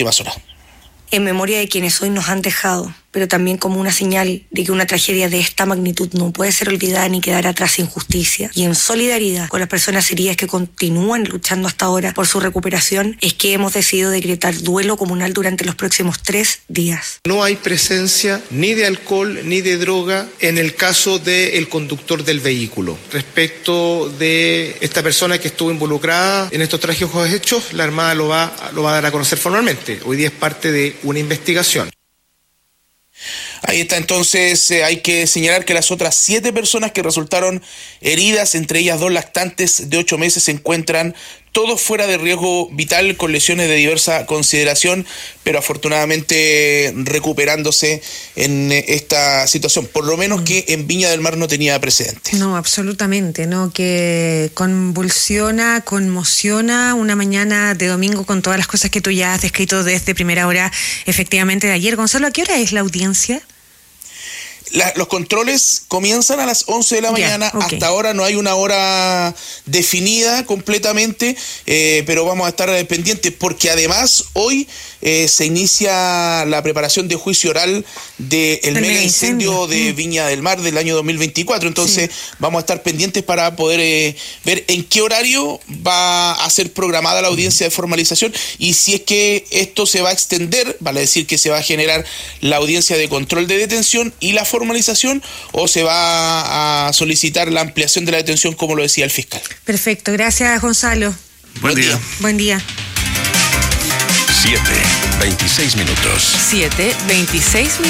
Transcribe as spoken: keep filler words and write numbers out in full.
últimas horas. En memoria de quienes hoy nos han dejado, pero también como una señal de que una tragedia de esta magnitud no puede ser olvidada ni quedar atrás sin justicia, y en solidaridad con las personas heridas que continúan luchando hasta ahora por su recuperación, es que hemos decidido decretar duelo comunal durante los próximos tres días. No hay presencia ni de alcohol ni de droga en el caso del conductor del vehículo. Respecto de esta persona que estuvo involucrada en estos trágicos hechos, la Armada lo va, lo va a dar a conocer formalmente. Hoy día es parte de una investigación. Ahí está, entonces eh, hay que señalar que las otras siete personas que resultaron heridas, entre ellas dos lactantes de ocho meses, se encuentran todos fuera de riesgo vital con lesiones de diversa consideración, pero afortunadamente recuperándose en esta situación, por lo menos que en Viña del Mar no tenía precedentes. No, absolutamente, no, que convulsiona, conmociona una mañana de domingo con todas las cosas que tú ya has descrito desde primera hora, efectivamente, de ayer. Gonzalo, ¿a qué hora es la audiencia? La, los controles comienzan a las once de la mañana, yeah, okay. Hasta ahora no hay una hora definida completamente, eh, pero vamos a estar pendientes porque además hoy eh, se inicia la preparación de juicio oral del de mega incendio, incendio de mm. Viña del Mar del año dos mil veinticuatro, entonces sí. Vamos a estar pendientes para poder eh, ver en qué horario va a ser programada la audiencia de formalización y si es que esto se va a extender, vale decir que se va a generar la audiencia de control de detención y la formalización o se va a solicitar la ampliación de la detención como lo decía el fiscal. Perfecto, gracias Gonzalo. Buen, Buen día. día. Buen día. siete, veintiséis minutos. siete, veintiséis minutos.